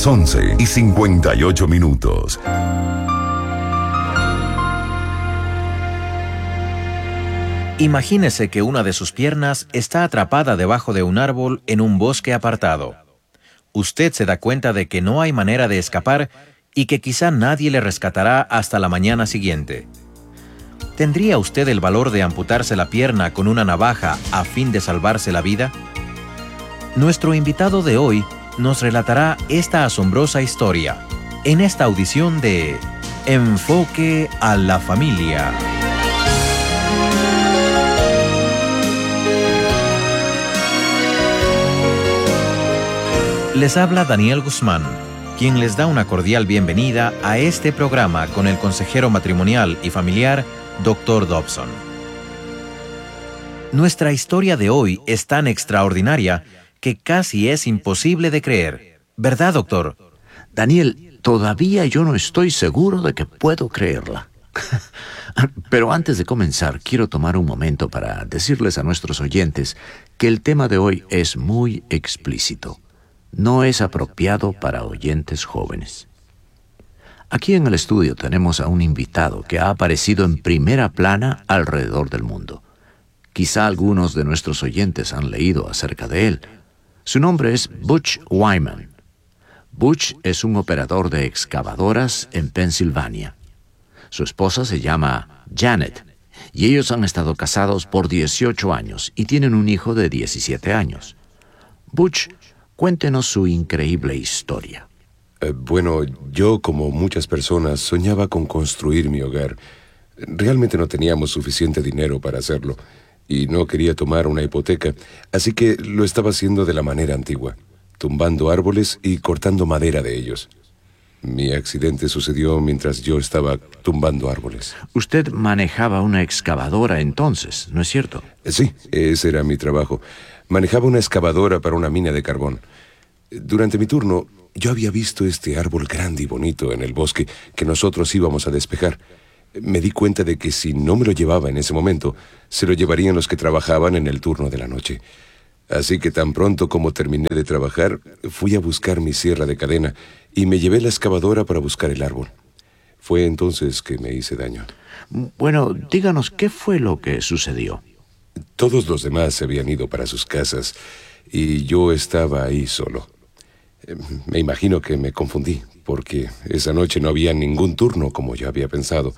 las 11:58. Imagínese que una de sus piernas está atrapada debajo de un árbol en un bosque apartado. Usted se da cuenta de que no hay manera de escapar y que quizá nadie le rescatará hasta la mañana siguiente. ¿Tendría usted el valor de amputarse la pierna con una navaja a fin de salvarse la vida? Nuestro invitado de hoy nos relatará esta asombrosa historia en esta audición de Enfoque a la Familia. Les habla Daniel Guzmán, quien les da una cordial bienvenida a este programa con el consejero matrimonial y familiar, Dr. Dobson. Nuestra historia de hoy es tan extraordinaria que casi es imposible de creer. ¿Verdad, doctor? Daniel, todavía yo no estoy seguro de que puedo creerla. Pero antes de comenzar, quiero tomar un momento para decirles a nuestros oyentes que el tema de hoy es muy explícito. No es apropiado para oyentes jóvenes. Aquí en el estudio tenemos a un invitado que ha aparecido en primera plana alrededor del mundo. Quizá algunos de nuestros oyentes han leído acerca de él. Su nombre es Butch Wyman. Butch es un operador de excavadoras en Pensilvania. Su esposa se llama Janet, y ellos han estado casados por 18 años y tienen un hijo de 17 años. Butch, cuéntenos su increíble historia. Bueno, yo, como muchas personas, soñaba con construir mi hogar. Realmente no teníamos suficiente dinero para hacerlo y no quería tomar una hipoteca, así que lo estaba haciendo de la manera antigua, tumbando árboles y cortando madera de ellos. Mi accidente sucedió mientras yo estaba tumbando árboles. Usted manejaba una excavadora entonces, ¿no es cierto? Sí, ese era mi trabajo. Manejaba una excavadora para una mina de carbón. Durante mi turno, yo había visto este árbol grande y bonito en el bosque que nosotros íbamos a despejar. Me di cuenta de que si no me lo llevaba en ese momento, se lo llevarían los que trabajaban en el turno de la noche. Así que tan pronto como terminé de trabajar, fui a buscar mi sierra de cadena y me llevé la excavadora para buscar el árbol. Fue entonces que me hice daño. Bueno, díganos, ¿qué fue lo que sucedió? Todos los demás se habían ido para sus casas y yo estaba ahí solo. Me imagino que me confundí, porque esa noche no había ningún turno como yo había pensado.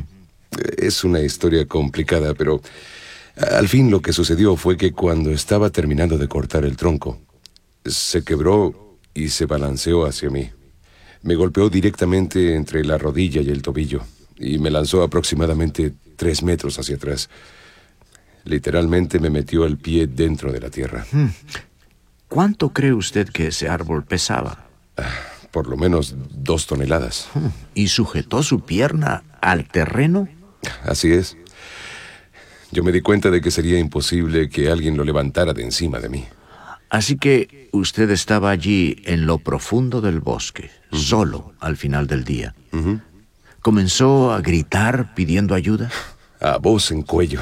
Es una historia complicada, pero al fin lo que sucedió fue que cuando estaba terminando de cortar el tronco, se quebró y se balanceó hacia mí. Me golpeó directamente entre la rodilla y el tobillo y me lanzó aproximadamente 3 metros hacia atrás. Literalmente me metió el pie dentro de la tierra. ¿Cuánto cree usted que ese árbol pesaba? Por lo menos 2 toneladas. ¿Y sujetó su pierna al terreno? Así es. Yo me di cuenta de que sería imposible que alguien lo levantara de encima de mí. Así que usted estaba allí en lo profundo del bosque, solo al final del día. ¿Comenzó a gritar pidiendo ayuda? A voz en cuello.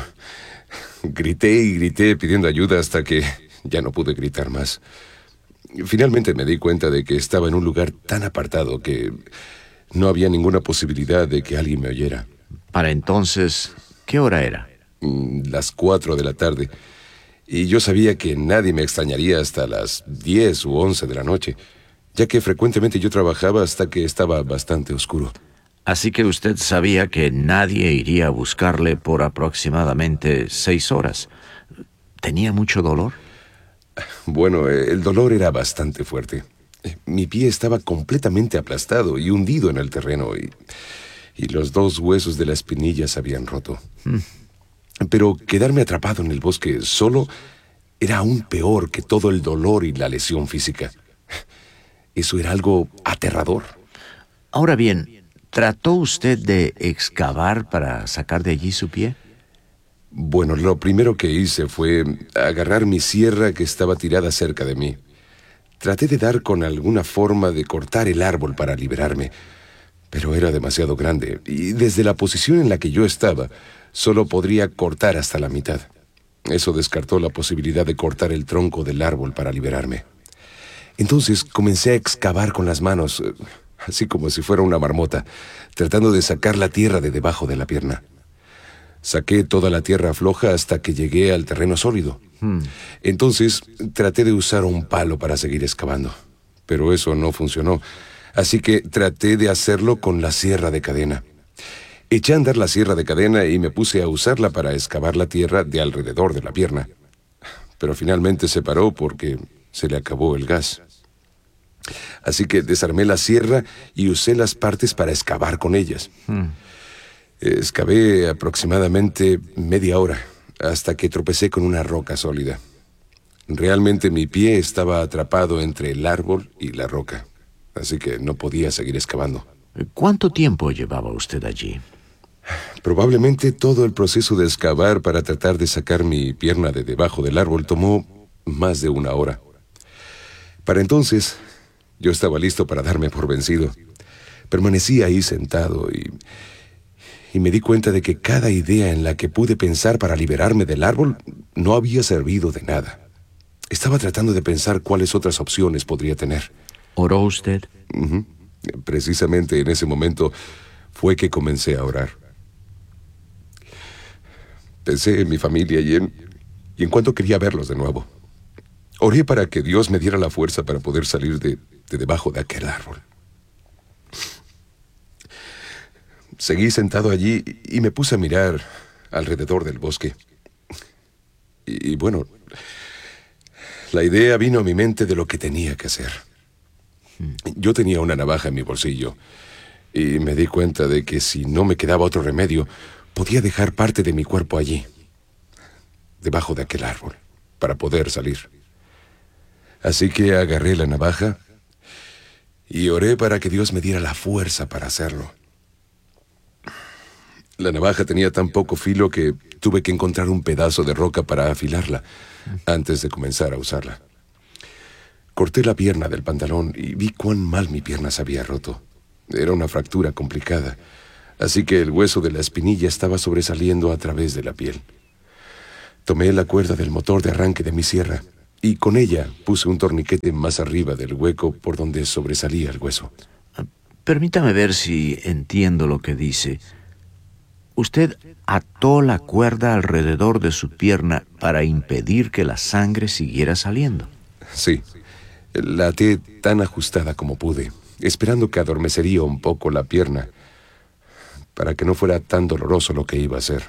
Grité y grité pidiendo ayuda hasta que ya no pude gritar más. Finalmente me di cuenta de que estaba en un lugar tan apartado que no había ninguna posibilidad de que alguien me oyera. Para entonces, ¿qué hora era? Las 4 de la tarde. Y yo sabía que nadie me extrañaría hasta las 10 u 11 de la noche, ya que frecuentemente yo trabajaba hasta que estaba bastante oscuro. Así que usted sabía que nadie iría a buscarle por aproximadamente 6 horas. ¿Tenía mucho dolor? Bueno, el dolor era bastante fuerte. Mi pie estaba completamente aplastado y hundido en el terreno y los 2 huesos de la espinilla se habían roto. Pero quedarme atrapado en el bosque solo era aún peor que todo el dolor y la lesión física. Eso era algo aterrador. Ahora bien, ¿trató usted de excavar para sacar de allí su pie? Bueno, lo primero que hice fue agarrar mi sierra que estaba tirada cerca de mí. Traté de dar con alguna forma de cortar el árbol para liberarme, pero era demasiado grande y desde la posición en la que yo estaba, solo podría cortar hasta la mitad. Eso descartó la posibilidad de cortar el tronco del árbol para liberarme. Entonces comencé a excavar con las manos, así como si fuera una marmota, tratando de sacar la tierra de debajo de la pierna. Saqué toda la tierra floja hasta que llegué al terreno sólido. Entonces traté de usar un palo para seguir excavando, pero eso no funcionó, así que traté de hacerlo con la sierra de cadena. Eché a andar la sierra de cadena y me puse a usarla para excavar la tierra de alrededor de la pierna. Pero finalmente se paró porque se le acabó el gas. Así que desarmé la sierra y usé las partes para excavar con ellas. Excavé aproximadamente media hora hasta que tropecé con una roca sólida. Realmente mi pie estaba atrapado entre el árbol y la roca, así que no podía seguir excavando. ¿Cuánto tiempo llevaba usted allí? Probablemente todo el proceso de excavar para tratar de sacar mi pierna de debajo del árbol tomó más de una hora. Para entonces, yo estaba listo para darme por vencido. Permanecí ahí sentado y me di cuenta de que cada idea en la que pude pensar para liberarme del árbol no había servido de nada. Estaba tratando de pensar cuáles otras opciones podría tener. ¿Oró usted? Precisamente en ese momento fue que comencé a orar. Pensé en mi familia y en cuánto quería verlos de nuevo. Oré para que Dios me diera la fuerza para poder salir de debajo de aquel árbol. Seguí sentado allí y me puse a mirar alrededor del bosque. Y bueno, la idea vino a mi mente de lo que tenía que hacer. Yo tenía una navaja en mi bolsillo y me di cuenta de que si no me quedaba otro remedio, podía dejar parte de mi cuerpo allí, debajo de aquel árbol, para poder salir. Así que agarré la navaja y oré para que Dios me diera la fuerza para hacerlo. La navaja tenía tan poco filo que tuve que encontrar un pedazo de roca para afilarla antes de comenzar a usarla. Corté la pierna del pantalón y vi cuán mal mi pierna se había roto. Era una fractura complicada, así que el hueso de la espinilla estaba sobresaliendo a través de la piel. Tomé la cuerda del motor de arranque de mi sierra y con ella puse un torniquete más arriba del hueco por donde sobresalía el hueso. Permítame ver si entiendo lo que dice. Usted ató la cuerda alrededor de su pierna para impedir que la sangre siguiera saliendo. Sí, la até tan ajustada como pude, esperando que adormecería un poco la pierna para que no fuera tan doloroso lo que iba a hacer.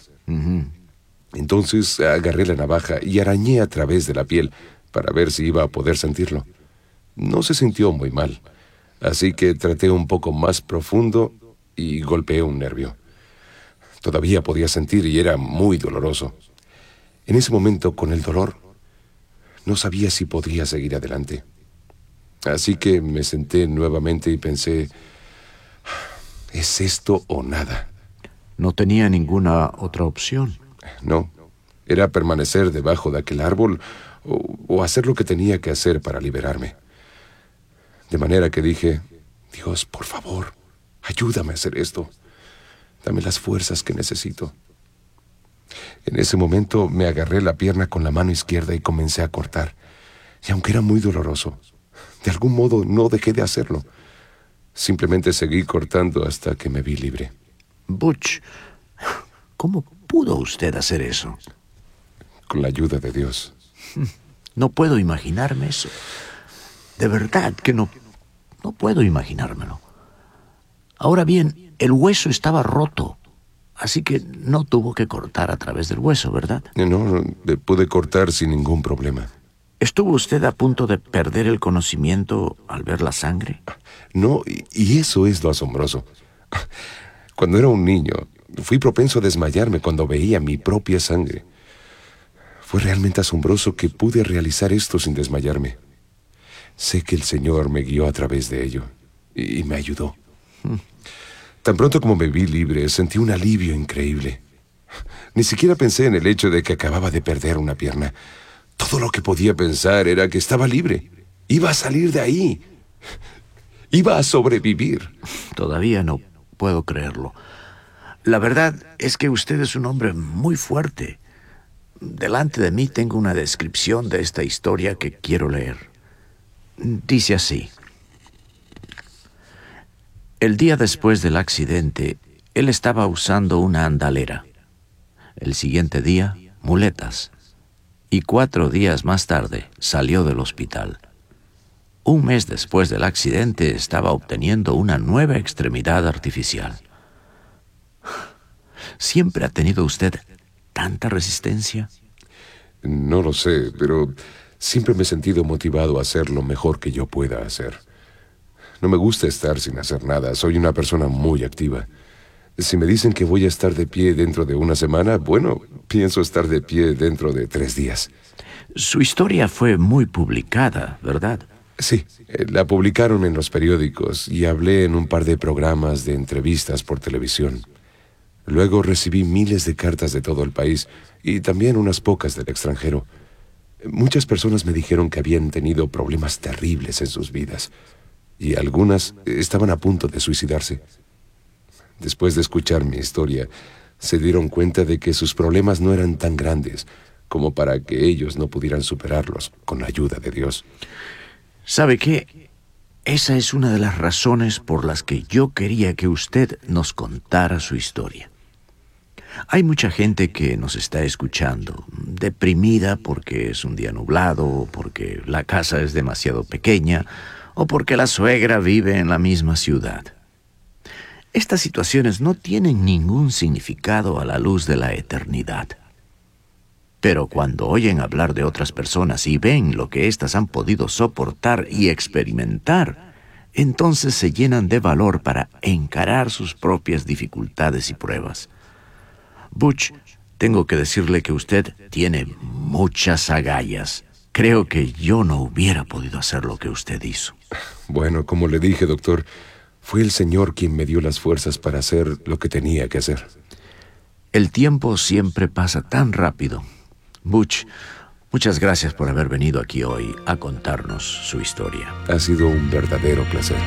Entonces agarré la navaja y arañé a través de la piel para ver si iba a poder sentirlo. No se sintió muy mal, así que traté un poco más profundo y golpeé un nervio. Todavía podía sentir y era muy doloroso. En ese momento, con el dolor, no sabía si podría seguir adelante. Así que me senté nuevamente y pensé, ¿es esto o nada? ¿No tenía ninguna otra opción? No, era permanecer debajo de aquel árbol o hacer lo que tenía que hacer para liberarme. De manera que dije, Dios, por favor, ayúdame a hacer esto. Dame las fuerzas que necesito. En ese momento me agarré la pierna con la mano izquierda y comencé a cortar. Y aunque era muy doloroso, de algún modo no dejé de hacerlo. Simplemente seguí cortando hasta que me vi libre. Butch, ¿cómo pudo usted hacer eso? Con la ayuda de Dios. No puedo imaginarme eso. De verdad que no puedo imaginármelo. Ahora bien, el hueso estaba roto, así que no tuvo que cortar a través del hueso, ¿verdad? No, pude cortar sin ningún problema. ¿Estuvo usted a punto de perder el conocimiento al ver la sangre? No, y eso es lo asombroso. Cuando era un niño, fui propenso a desmayarme cuando veía mi propia sangre. Fue realmente asombroso que pude realizar esto sin desmayarme. Sé que el Señor me guió a través de ello y me ayudó. Tan pronto como me vi libre, sentí un alivio increíble. Ni siquiera pensé en el hecho de que acababa de perder una pierna. Todo lo que podía pensar era que estaba libre. Iba a salir de ahí. Iba a sobrevivir. Todavía no puedo creerlo. La verdad es que usted es un hombre muy fuerte. Delante de mí tengo una descripción de esta historia que quiero leer. Dice así: el día después del accidente, él estaba usando una andalera. El siguiente día, muletas. Y 4 días más tarde, salió del hospital. Un mes después del accidente, estaba obteniendo una nueva extremidad artificial. ¿Siempre ha tenido usted tanta resistencia? No lo sé, pero siempre me he sentido motivado a hacer lo mejor que yo pueda hacer. No me gusta estar sin hacer nada. Soy una persona muy activa. Si me dicen que voy a estar de pie dentro de una semana, bueno, pienso estar de pie dentro de 3 días. Su historia fue muy publicada, ¿verdad? Sí, la publicaron en los periódicos y hablé en un par de programas de entrevistas por televisión. Luego recibí miles de cartas de todo el país y también unas pocas del extranjero. Muchas personas me dijeron que habían tenido problemas terribles en sus vidas y algunas estaban a punto de suicidarse. Después de escuchar mi historia, se dieron cuenta de que sus problemas no eran tan grandes como para que ellos no pudieran superarlos con la ayuda de Dios. ¿Sabe qué? Esa es una de las razones por las que yo quería que usted nos contara su historia. Hay mucha gente que nos está escuchando, deprimida porque es un día nublado, o porque la casa es demasiado pequeña, o porque la suegra vive en la misma ciudad. Estas situaciones no tienen ningún significado a la luz de la eternidad. Pero cuando oyen hablar de otras personas y ven lo que éstas han podido soportar y experimentar, entonces se llenan de valor para encarar sus propias dificultades y pruebas. Butch, tengo que decirle que usted tiene muchas agallas. Creo que yo no hubiera podido hacer lo que usted hizo. Bueno, como le dije, doctor, fue el Señor quien me dio las fuerzas para hacer lo que tenía que hacer. El tiempo siempre pasa tan rápido. Butch, muchas gracias por haber venido aquí hoy a contarnos su historia. Ha sido un verdadero placer.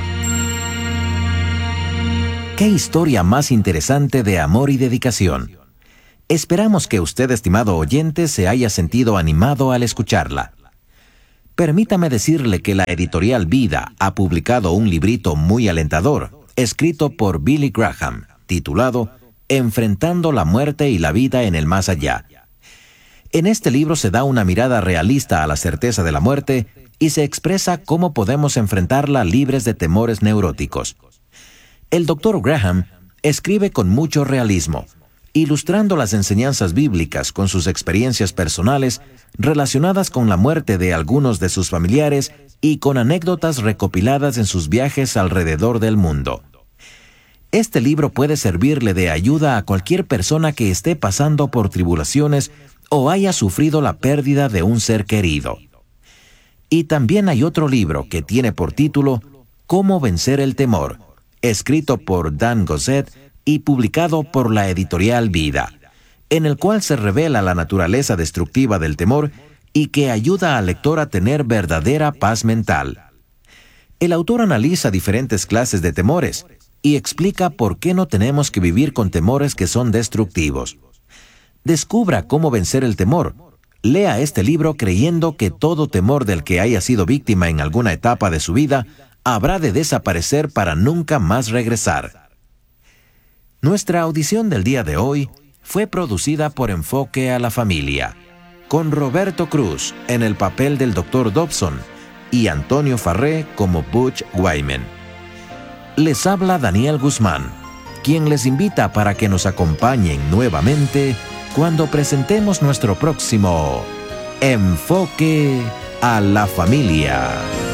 ¡Qué historia más interesante de amor y dedicación! Esperamos que usted, estimado oyente, se haya sentido animado al escucharla. Permítame decirle que la editorial Vida ha publicado un librito muy alentador, escrito por Billy Graham, titulado Enfrentando la muerte y la vida en el más allá. En este libro se da una mirada realista a la certeza de la muerte y se expresa cómo podemos enfrentarla libres de temores neuróticos. El Dr. Graham escribe con mucho realismo, ilustrando las enseñanzas bíblicas con sus experiencias personales relacionadas con la muerte de algunos de sus familiares y con anécdotas recopiladas en sus viajes alrededor del mundo. Este libro puede servirle de ayuda a cualquier persona que esté pasando por tribulaciones o haya sufrido la pérdida de un ser querido. Y también hay otro libro que tiene por título Cómo vencer el temor, escrito por Dan Gossett y publicado por la editorial Vida, en el cual se revela la naturaleza destructiva del temor y que ayuda al lector a tener verdadera paz mental. El autor analiza diferentes clases de temores y explica por qué no tenemos que vivir con temores que son destructivos. Descubra cómo vencer el temor. Lea este libro creyendo que todo temor del que haya sido víctima en alguna etapa de su vida habrá de desaparecer para nunca más regresar. Nuestra audición del día de hoy fue producida por Enfoque a la Familia, con Roberto Cruz en el papel del Dr. Dobson y Antonio Farré como Butch Wyman. Les habla Daniel Guzmán, quien les invita para que nos acompañen nuevamente cuando presentemos nuestro próximo Enfoque a la Familia.